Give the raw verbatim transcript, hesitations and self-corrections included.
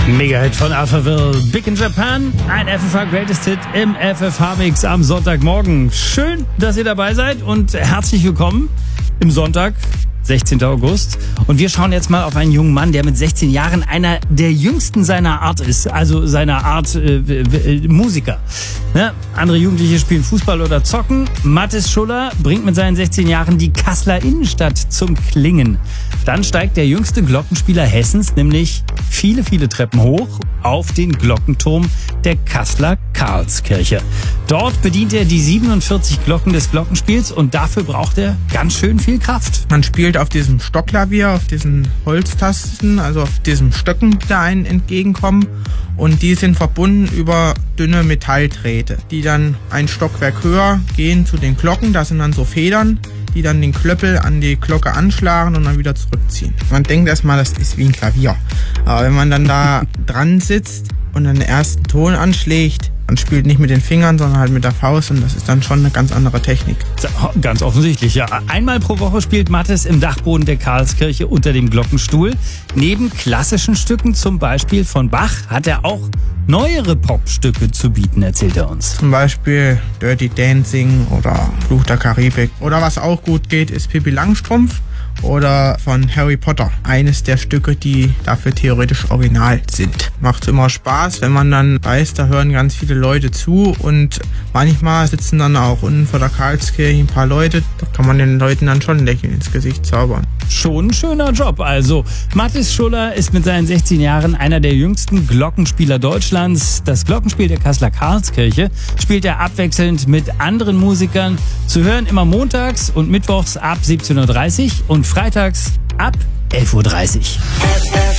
Mega-Hit von Alphaville, Big in Japan, ein F F H Greatest Hit im F F H-Mix am Sonntagmorgen. Schön, dass ihr dabei seid und herzlich willkommen im Sonntag, sechzehnten August. Und wir schauen jetzt mal auf einen jungen Mann, der mit sechzehn Jahren einer der jüngsten seiner Art ist, also seiner Art äh, äh, Musiker. Ne? Andere Jugendliche spielen Fußball oder zocken. Mathis Schuller bringt mit seinen sechzehn Jahren die Kasseler Innenstadt zum Klingen. Dann steigt der jüngste Glockenspieler Hessens nämlich viele, viele Treppen hoch auf den Glockenturm der Kasseler Karlskirche. Dort bedient er die siebenundvierzig Glocken des Glockenspiels und dafür braucht er ganz schön viel Kraft. Man spielt auf diesem Stockklavier, auf diesen Holztasten, also auf diesen Stöcken, die da einen entgegenkommen. Und die sind verbunden über dünne Metalldrähte, die dann ein Stockwerk höher gehen zu den Glocken. Da sind dann so Federn, die dann den Klöppel an die Glocke anschlagen und dann wieder zurückziehen. Man denkt erstmal, das ist wie ein Klavier. Aber wenn man dann da dran sitzt und dann den ersten Ton anschlägt, man spielt nicht mit den Fingern, sondern halt mit der Faust und das ist dann schon eine ganz andere Technik. Ganz offensichtlich, ja. Einmal pro Woche spielt Mathis im Dachboden der Karlskirche unter dem Glockenstuhl. Neben klassischen Stücken, zum Beispiel von Bach, hat er auch neuere Popstücke zu bieten, erzählt er uns. Zum Beispiel Dirty Dancing oder Fluch der Karibik. Oder was auch gut geht, ist Pippi Langstrumpf. Oder von Harry Potter. Eines der Stücke, die dafür theoretisch original sind. Macht immer Spaß, wenn man dann weiß, da hören ganz viele Leute zu und manchmal sitzen dann auch unten vor der Karlskirche ein paar Leute. Da kann man den Leuten dann schon ein Lächeln ins Gesicht zaubern. Schon ein schöner Job. Also, Mathis Schuller ist mit seinen sechzehn Jahren einer der jüngsten Glockenspieler Deutschlands. Das Glockenspiel der Kasseler Karlskirche spielt er abwechselnd mit anderen Musikern. Zu hören immer montags und mittwochs ab siebzehn Uhr dreißig und freitags ab elf Uhr dreißig.